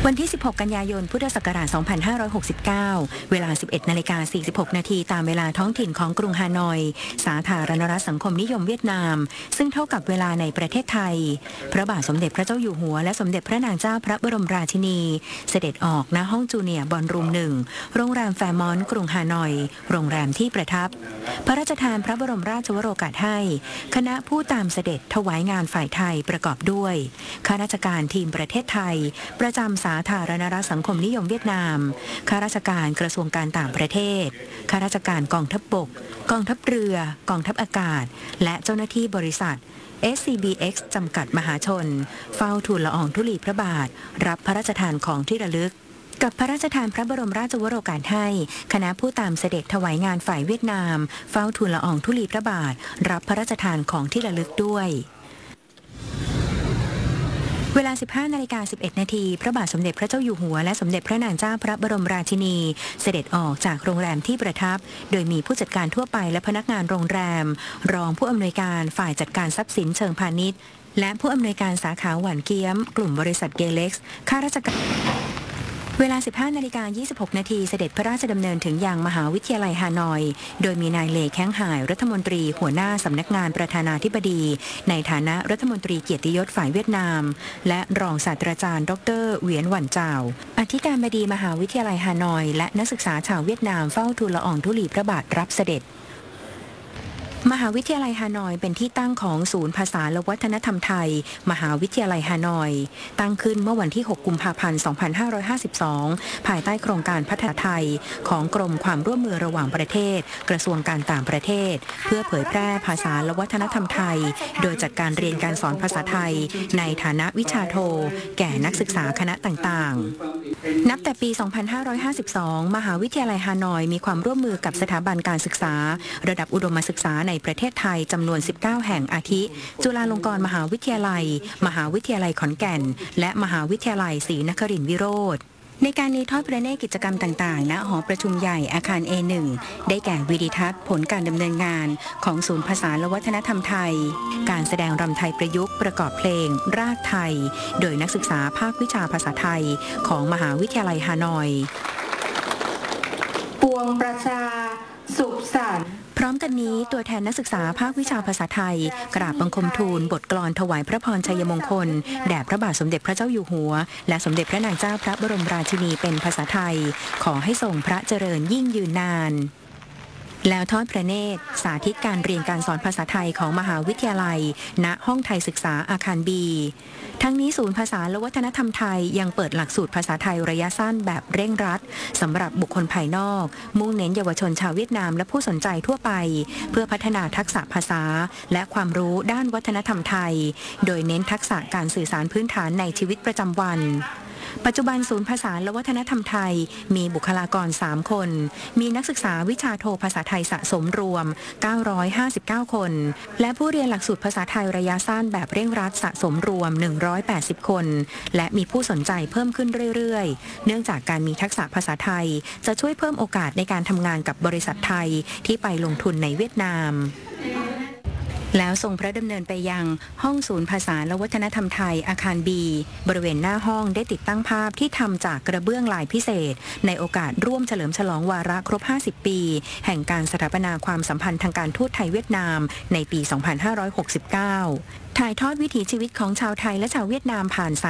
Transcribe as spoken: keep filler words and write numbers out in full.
วันที่ สิบหก กันยายน พุทธศักราช สองพันห้าร้อยหกสิบเก้า เวลา สิบเอ็ด นาฬิกา สี่สิบหก นาทีตามเวลาท้องถิ่นของกรุงฮานอย สาธารณรัฐสังคมนิยมเวียดนาม ซึ่งเท่ากับเวลาในประเทศไทย พระบาทสมเด็จพระเจ้าอยู่หัวและสมเด็จพระนางเจ้าพระบรมราชินี เสด็จออกณห้องจูเนียร์บอลรูมหนึ่ง โรงแรมแฟร์มอนต์กรุงฮานอย โรงแรมที่ประทับ พระราชทานพระบรมราชวโรกาสให้ คณะผู้ตามเสด็จถวายงานฝ่ายไทยประกอบด้วยข้าราชการทีมประเทศไทยประจำสาธารณรัฐสังคมนิยมเวียดนามข้าราชการกระทรวงการต่างประเทศข้าราชการกองทัพบกกองทัพเรือกองทัพอากาศและเจ้าหน้าที่บริษัท เอส ซี บี เอ็กซ์ จำกัดมหาชนเฝ้าทูลละอองธุลีพระบาทรับพระราชทานของที่ระลึกกับพระราชทานพระบรมราชวโรกาสให้คณะผู้ตามเสด็จถวายงานฝ่ายเวียดนามเฝ้าทูลละอองธุลีพระบาทรับพระราชทานของที่ระลึกด้วยเวลา สิบห้า นาฬิกา สิบเอ็ด นาทีพระบาทสมเด็จพระเจ้าอยู่หัวและสมเด็จพระนางเจ้าพระบรมราชินีเสด็จออกจากโรงแรมที่ประทับโดยมีผู้จัดการทั่วไปและพนักงานโรงแรมรองผู้อำนวยการฝ่ายจัดการทรัพย์สินเชิงพาณิชย์และผู้อำนวยการสาขาหวานเกี๊ยมกลุ่มบริษัทเกเล็กซ์ข้าราชการเวลา สิบห้า นาฬิกา ยี่สิบหก นาทีเสด็จพระราชดำเนินถึงยังมหาวิทยาลัยฮานอยโดยมีนายเลแข้งห่ายรัฐมนตรีหัวหน้าสำนักงานประธานาธิบดีในฐานะรัฐมนตรีเกียรติยศฝ่ายเวียดนามและรองศาสตราจารย์ดรเหวียนหวันเจ้าอธิการบดีมหาวิทยาลัยฮานอยและนักศึกษาชาวเวียดนามเฝ้าทูลละอองธุลีพระบาทรับเสด็จมหาวิทยาลัยฮานอยเป็นที่ตั้งของศูนย์ภาษาและวัฒนธรรมไทยมหาวิทยาลัยฮานอยตั้งขึ้นเมื่อวันที่ หก กุมภาพันธ์ สองพันห้าร้อยห้าสิบสอง ภายใต้โครงการพัฒนาไทยของกรมความร่วมมือระหว่างประเทศกระทรวงการต่างประเทศเพื่อเผยแพร่ภาษาและวัฒนธรรมไทยโดยจัดการเรียนการสอนภาษาไทยในฐานะวิชาโทแก่นักศึกษาคณะต่างๆนับแต่ปี สองพันห้าร้อยห้าสิบสอง มหาวิทยาลัยฮานอยมีความร่วมมือกับสถาบันการศึกษาระดับอุดมศึกษาในประเทศไทยจำนวน สิบเก้า แห่งอาทิจุฬาลงกรณ์มหาวิทยาลัยมหาวิทยาลัยขอนแก่นและมหาวิทยาลัยศรีนครินทรวิโรธในการนี้ทอดพระเนตรกิจกรรมต่างๆณหอประชุมใหญ่อาคาร เอ หนึ่ง ได้แก่วิดิทัศน์ผลการดำเนินงานของศูนย์ภาษาและวัฒนธรรมไทยการแสดงรำไทยประยุกต์ประกอบเพลงรากไทยโดยนักศึกษาภาควิชาภาษาไทยของมหาวิทยาลัยฮานอยปวงประชาสุขสันต์พร้อมกันนี้ตัวแทนนักศึกษาภาควิชาภาษาไทยกราบบังคมทูลบทกลอนถวายพระพรชัยมงคลแด่พระบาทสมเด็จพระเจ้าอยู่หัวและสมเด็จพระนางเจ้าพระบรมราชินีเป็นภาษาไทยขอให้ทรงพระเจริญยิ่งยืนนานแล้วทอดพระเนตรสาธิตการเรียนการสอนภาษาไทยของมหาวิทยาลัยณห้องไทยศึกษาอาคารบีทั้งนี้ศูนย์ภาษาและวัฒนธรรมไทยยังเปิดหลักสูตรภาษาไทยระยะสั้นแบบเร่งรัดสำหรับบุคคลภายนอกมุ่งเน้นเยาวชนชาวเวียดนามและผู้สนใจทั่วไปเพื่อพัฒนาทักษะภาษาและความรู้ด้านวัฒนธรรมไทยโดยเน้นทักษะการสื่อสารพื้นฐานในชีวิตประจำวันปัจจุบันศูนย์ภาษาและวัฒนธรรมไทยมีบุคลากรสามคนมีนักศึกษาวิชาโทภาษาไทยสะสมรวมเก้าร้อยห้าสิบเก้าคนและผู้เรียนหลักสูตรภาษาไทยระยะสั้นแบบเร่งรัดสะสมรวมหนึ่งร้อยแปดสิบคนและมีผู้สนใจเพิ่มขึ้นเรื่อยๆเนื่องจากการมีทักษะภาษาไทยจะช่วยเพิ่มโอกาสในการทำงานกับบริษัทไทยที่ไปลงทุนในเวียดนามแล้วทรงพระดำเนินไปยังห้องศูนย์ภาษาและวัฒนธรรมไทยอาคารบีบริเวณหน้าห้องได้ติดตั้งภาพที่ทำจากกระเบื้องลายพิเศษในโอกาสร่วมเฉลิมฉลองวาระครบห้าสิบปีแห่งการสถาปนาความสัมพันธ์ทางการทูตไทยเวียดนามในปี สองพันห้าร้อยหกสิบเก้า ถ่ายทอดวิถีชีวิตของชาวไทยและชาวเวียดนามผ่าน